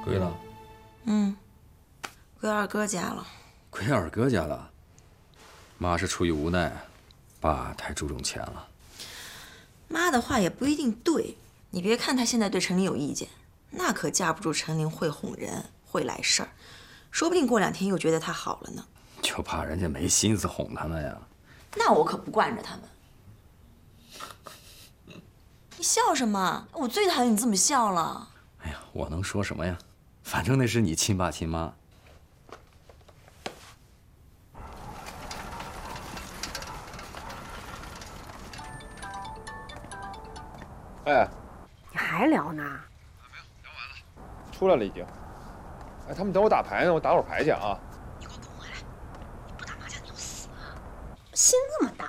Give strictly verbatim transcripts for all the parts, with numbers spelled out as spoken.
归了。 嗯，归二哥家了。 归二哥家了。妈是出于无奈，爸太注重钱了。 妈的话也不一定对。你别看她现在对陈琳有意见，那可架不住陈琳会哄人，会来事儿，说不定过两天又觉得她好了呢。 就怕人家没心思哄他们呀。 那我可不惯着他们。你笑什么？我最讨厌你这么笑了。 哎呀，我能说什么呀？反正那是你亲爸亲妈。 哎， 你还聊呢？ 没有，聊完了，出来了已经。哎，他们等我打牌呢，我打会儿牌去啊。 你给我滚回来！你不打麻将你就死啊！心这么大。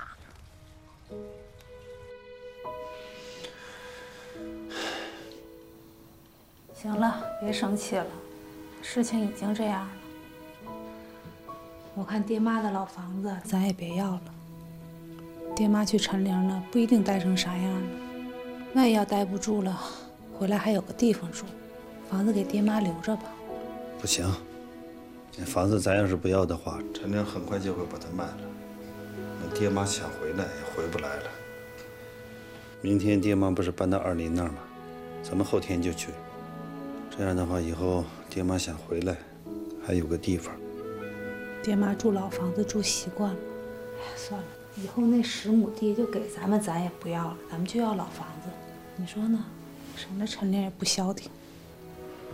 行了，别生气了，事情已经这样了。我看爹妈的老房子咱也别要了。爹妈去陈陵了，不一定待成啥样呢。万一要待不住了，回来还有个地方住。房子给爹妈留着吧。 不行，这房子咱要是不要的话，陈玲很快就会把它卖了。那爹妈想回来也回不来了。明天爹妈不是搬到二林那儿吗？咱们后天就去。这样的话，以后爹妈想回来，还有个地方。 爹妈住老房子住习惯了，哎呀，算了，以后那十亩地就给咱们，咱也不要了，咱们就要老房子。你说呢？省得陈玲也不消停。